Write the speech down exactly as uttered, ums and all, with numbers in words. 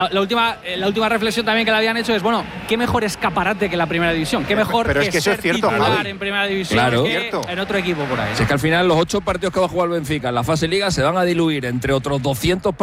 La última, la última reflexión también que le habían hecho es, bueno, qué mejor escaparate que la primera división, qué mejor pero que, es que eso ser es cierto, titular Javi. en primera división Claro. que en otro equipo por ahí. Si es que al final los ocho partidos que va a jugar el Benfica en la fase Liga se van a diluir entre otros doscientos